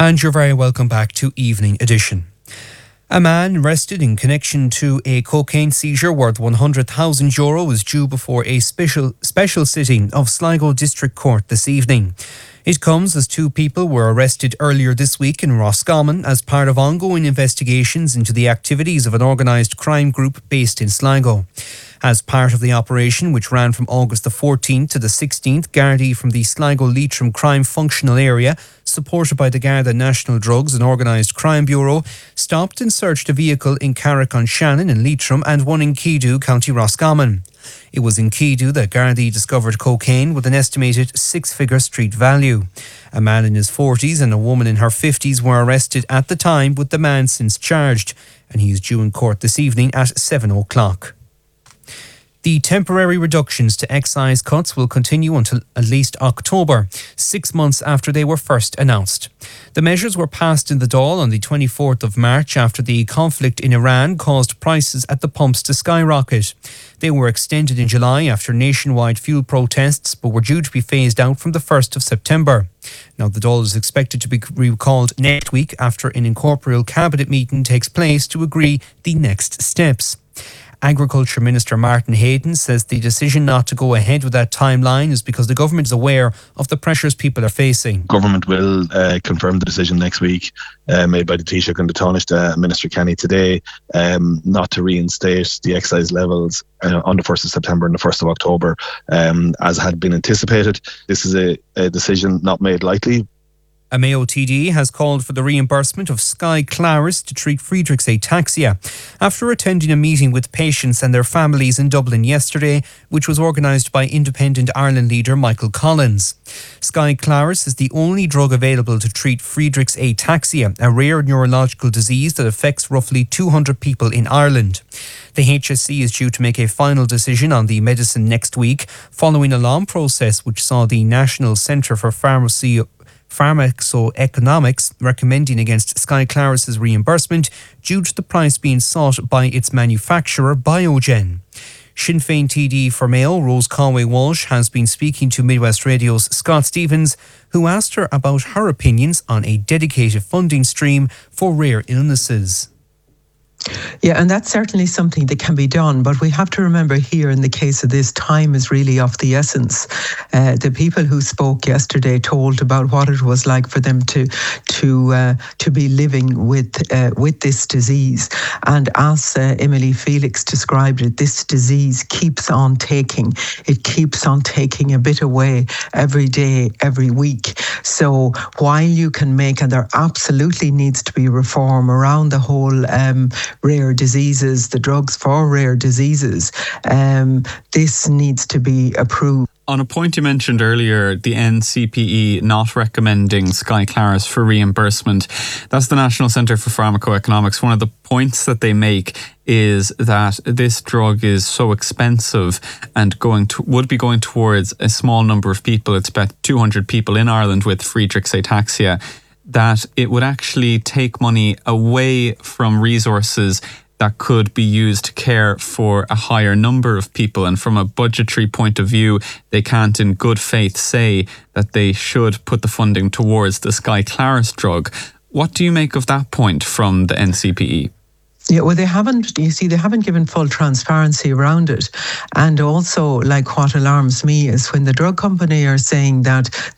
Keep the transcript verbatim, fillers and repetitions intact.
And you're very welcome back to Evening Edition. A man arrested in connection to a cocaine seizure worth one hundred thousand euro is due before a special special sitting of Sligo District Court this evening. It comes as two people were arrested earlier this week in Roscommon as part of ongoing investigations into the activities of an organised crime group based in Sligo. As part of the operation, which ran from August the fourteenth to the sixteenth, Gardaí from the Sligo Leitrim Crime Functional Area, supported by the Garda National Drugs and Organised Crime Bureau, stopped and searched a vehicle in Carrick-on-Shannon in Leitrim and one in Keadoo, County Roscommon. It was in Keadoo that Gardaí discovered cocaine with an estimated six-figure street value. A man in his forties and a woman in her fifties were arrested at the time, with the man since charged, and he is due in court this evening at seven o'clock. The temporary reductions to excise cuts will continue until at least October, six months after they were first announced. The measures were passed in the Dáil on the twenty-fourth of March after the conflict in Iran caused prices at the pumps to skyrocket. They were extended in July after nationwide fuel protests, but were due to be phased out from the first of September. Now, the Dáil is expected to be recalled next week after an incorporeal cabinet meeting takes place to agree the next steps. Agriculture Minister Martin Hayden says the decision not to go ahead with that timeline is because the government is aware of the pressures people are facing. Government will uh, confirm the decision next week uh, made by the Taoiseach and the Taoiseach, uh, Minister Kenny today, um, not to reinstate the excise levels uh, on the first of September and the first of October, um, as had been anticipated. This is a, a decision not made lightly. A Mayo T D has called for the reimbursement of Sky Claris to treat Friedreich's ataxia after attending a meeting with patients and their families in Dublin yesterday, which was organised by Independent Ireland leader Michael Collins. Sky Claris is the only drug available to treat Friedreich's ataxia, a rare neurological disease that affects roughly two hundred people in Ireland. The H S C is due to make a final decision on the medicine next week, following a long process which saw the National Centre for Pharmacy Pharmacoeconomics recommending against Sky Claris's reimbursement due to the price being sought by its manufacturer Biogen. Sinn Féin T D for Mayo, Rose Conway Walsh, has been speaking to Midwest Radio's Scott Stevens, who asked her about her opinions on a dedicated funding stream for rare illnesses. Yeah, and that's certainly something that can be done. But we have to remember here, in the case of this, time is really of the essence. Uh, the people who spoke yesterday told about what it was like for them to to uh, to be living with uh, with this disease. And as uh, Emily Felix described it, this disease keeps on taking. It keeps on taking a bit away every day, every week. So while you can make, and there absolutely needs to be reform around the whole um, rare diseases, the drugs for rare diseases, um, this needs to be approved. On a point you mentioned earlier, the N C P E not recommending Sky Claris for reimbursement, that's the National Centre for Pharmacoeconomics. One of the points that they make is that this drug is so expensive and going to, would be going towards a small number of people. It's about two hundred people in Ireland with Friedreich's ataxia, that it would actually take money away from resources that could be used to care for a higher number of people. And from a budgetary point of view, they can't in good faith say that they should put the funding towards the Sky Claris drug. What do you make of that point from the N C P E? Yeah, well, they haven't, you see, they haven't given full transparency around it. And also, like, what alarms me is when the drug company are saying that